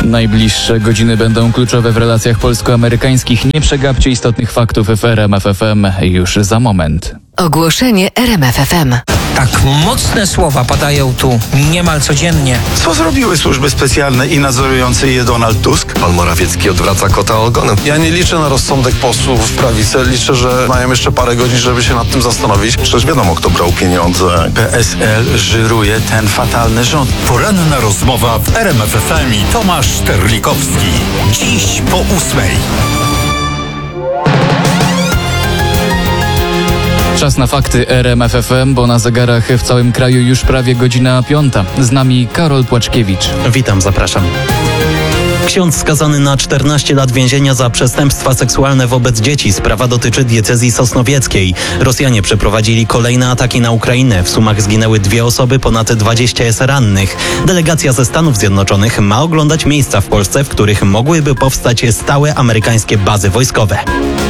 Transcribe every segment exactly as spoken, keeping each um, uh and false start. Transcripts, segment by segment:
Najbliższe godziny będą kluczowe w relacjach polsko-amerykańskich. Nie przegapcie istotnych faktów w R M F F M już za moment. Ogłoszenie R M F F M. Tak mocne słowa padają tu niemal codziennie. Co zrobiły służby specjalne i nadzorujący je Donald Tusk? Pan Morawiecki odwraca kota ogonem. Ja nie liczę na rozsądek posłów w prawicy. Liczę, że mają jeszcze parę godzin, żeby się nad tym zastanowić. Przecież wiadomo, kto brał pieniądze. P S L żyruje ten fatalny rząd. Poranna rozmowa w R M F F M i Tomasz Terlikowski. Dziś po ósmej. Czas na fakty R M F F M, bo na zegarach w całym kraju już prawie godzina piąta. Z nami Karol Płaczkiewicz. Witam, zapraszam. Ksiądz skazany na czternaście lat więzienia za przestępstwa seksualne wobec dzieci. Sprawa dotyczy diecezji sosnowieckiej. Rosjanie przeprowadzili kolejne ataki na Ukrainę. W sumach zginęły dwie osoby, ponad dwadzieścia jest rannych. Delegacja ze Stanów Zjednoczonych ma oglądać miejsca w Polsce, w których mogłyby powstać stałe amerykańskie bazy wojskowe.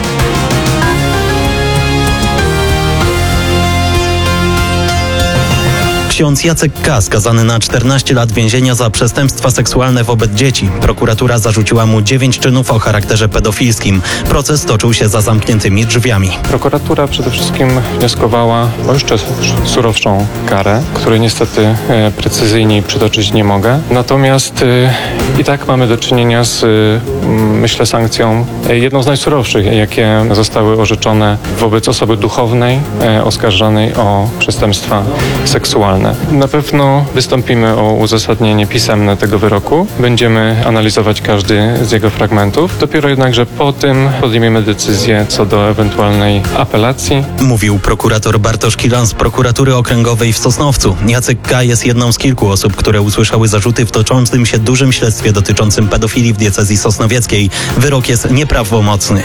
Ksiądz Jacek K., skazany na czternaście lat więzienia za przestępstwa seksualne wobec dzieci. Prokuratura zarzuciła mu dziewięć czynów o charakterze pedofilskim. Proces toczył się za zamkniętymi drzwiami. Prokuratura przede wszystkim wnioskowała o jeszcze surowszą karę, której niestety e, precyzyjniej przytoczyć nie mogę. Natomiast e, i tak mamy do czynienia z, e, myślę, sankcją e, jedną z najsurowszych, jakie zostały orzeczone wobec osoby duchownej e, oskarżonej o przestępstwa seksualne. Na pewno wystąpimy o uzasadnienie pisemne tego wyroku. Będziemy analizować każdy z jego fragmentów. Dopiero jednakże po tym podejmiemy decyzję co do ewentualnej apelacji. Mówił prokurator Bartosz Kilan z prokuratury okręgowej w Sosnowcu. Jacek K. jest jedną z kilku osób, które usłyszały zarzuty w toczącym się dużym śledztwie dotyczącym pedofilii w diecezji sosnowieckiej. Wyrok jest nieprawomocny.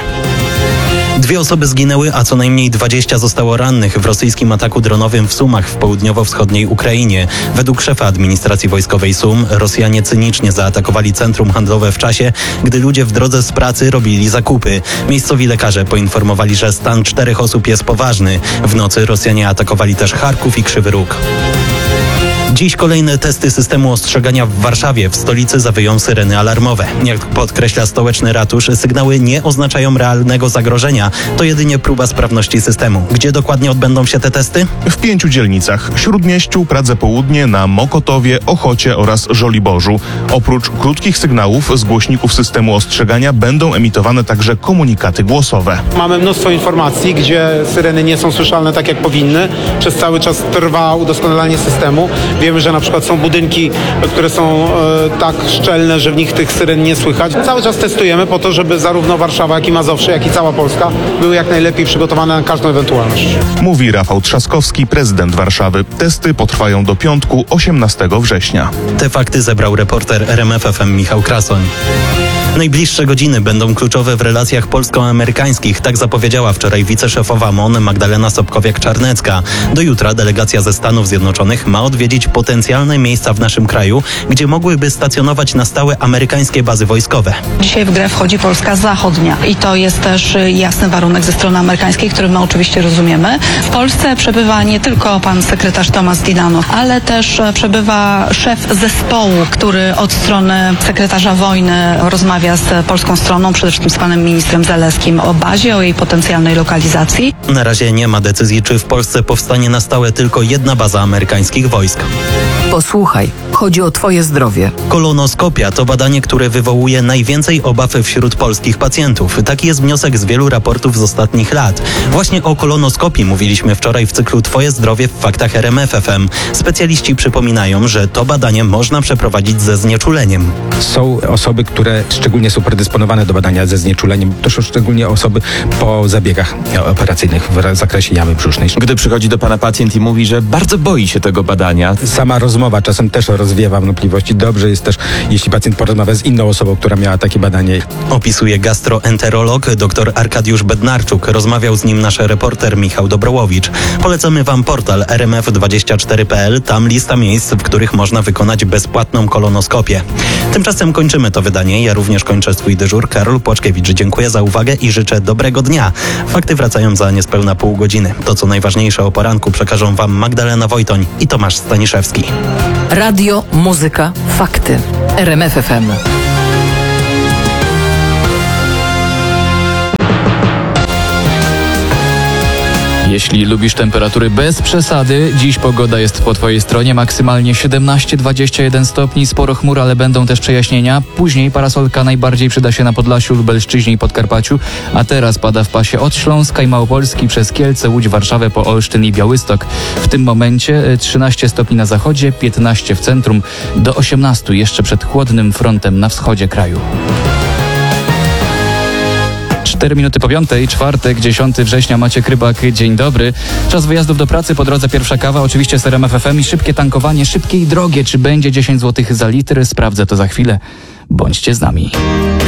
Dwie osoby zginęły, a co najmniej dwadzieścia zostało rannych w rosyjskim ataku dronowym w Sumach w południowo-wschodniej Ukrainie. Według szefa administracji wojskowej Sum Rosjanie cynicznie zaatakowali centrum handlowe w czasie, gdy ludzie w drodze z pracy robili zakupy. Miejscowi lekarze poinformowali, że stan czterech osób jest poważny. W nocy Rosjanie atakowali też Charków i Krzywy Róg. Dziś kolejne testy systemu ostrzegania w Warszawie. W stolicy zawyją syreny alarmowe. Jak podkreśla stołeczny ratusz, sygnały nie oznaczają realnego zagrożenia. To jedynie próba sprawności systemu. Gdzie dokładnie odbędą się te testy? W pięciu dzielnicach. Śródmieściu, Pradze Południe, na Mokotowie, Ochocie oraz Żoliborzu. Oprócz krótkich sygnałów z głośników systemu ostrzegania będą emitowane także komunikaty głosowe. Mamy mnóstwo informacji, gdzie syreny nie są słyszalne tak jak powinny. Przez cały czas trwa udoskonalanie systemu. Wiemy, że na przykład są budynki, które są e, tak szczelne, że w nich tych syren nie słychać. Cały czas testujemy po to, żeby zarówno Warszawa, jak i Mazowsze, jak i cała Polska były jak najlepiej przygotowane na każdą ewentualność. Mówi Rafał Trzaskowski, prezydent Warszawy. Testy potrwają do piątku, osiemnastego września. Te fakty zebrał reporter R M F F M Michał Krasoń. Najbliższe godziny będą kluczowe w relacjach polsko-amerykańskich, tak zapowiedziała wczoraj wiceszefowa M O N Magdalena Sobkowiak-Czarnecka. Do jutra delegacja ze Stanów Zjednoczonych ma odwiedzić potencjalne miejsca w naszym kraju, gdzie mogłyby stacjonować na stałe amerykańskie bazy wojskowe. Dzisiaj w grę wchodzi Polska Zachodnia i to jest też jasny warunek ze strony amerykańskiej, który my oczywiście rozumiemy. W Polsce przebywa nie tylko pan sekretarz Tomasz Didano, ale też przebywa szef zespołu, który od strony sekretarza wojny rozmawia z polską stroną, przede wszystkim z panem ministrem Zalewskim o bazie, o jej potencjalnej lokalizacji. Na razie nie ma decyzji, czy w Polsce powstanie na stałe tylko jedna baza amerykańskich wojsk. Posłuchaj, chodzi o twoje zdrowie. Kolonoskopia to badanie, które wywołuje najwięcej obaw wśród polskich pacjentów. Taki jest wniosek z wielu raportów z ostatnich lat. Właśnie o kolonoskopii mówiliśmy wczoraj w cyklu Twoje zdrowie w faktach R M F F M. Specjaliści przypominają, że to badanie można przeprowadzić ze znieczuleniem. Są osoby, które szczególnie są predysponowane do badania ze znieczuleniem. To są szczególnie osoby po zabiegach operacyjnych w zakresie jamy brzusznej. Gdy przychodzi do pana pacjent i mówi, że bardzo boi się tego badania. Sama rozmowa czasem też rozwiewa wątpliwości. Dobrze jest też, jeśli pacjent porozmawia z inną osobą, która miała takie badanie. Opisuje gastroenterolog dr Arkadiusz Bednarczuk. Rozmawiał z nim nasz reporter Michał Dobrołowicz. Polecamy Wam portal R M F dwadzieścia cztery kropka p l. Tam lista miejsc, w których można wykonać bezpłatną kolonoskopię. Tymczasem kończymy to wydanie. Ja również kończę swój dyżur. Karol Płaczkiewicz. Dziękuję za uwagę i życzę dobrego dnia. Fakty wracają za niespełna pół godziny. To, co najważniejsze o poranku, przekażą Wam Magdalena Wojtoń i Tomasz Staniszewski. Radio, muzyka, fakty. R M F F M. Jeśli lubisz temperatury bez przesady, dziś pogoda jest po Twojej stronie. Maksymalnie siedemnaście dwadzieścia jeden stopni, sporo chmur, ale będą też przejaśnienia. Później parasolka najbardziej przyda się na Podlasiu, Lubelszczyźnie i Podkarpaciu. A teraz pada w pasie od Śląska i Małopolski przez Kielce, Łódź, Warszawę po Olsztyn i Białystok. W tym momencie trzynaście stopni na zachodzie, piętnaście w centrum, do osiemnastu jeszcze przed chłodnym frontem na wschodzie kraju. Cztery minuty po piątej, czwartek, dziesiątego września, Maciek Rybak, dzień dobry. Czas wyjazdów do pracy, po drodze pierwsza kawa, oczywiście z R M F F M i szybkie tankowanie, szybkie i drogie. Czy będzie dziesięć złotych za litr? Sprawdzę to za chwilę. Bądźcie z nami.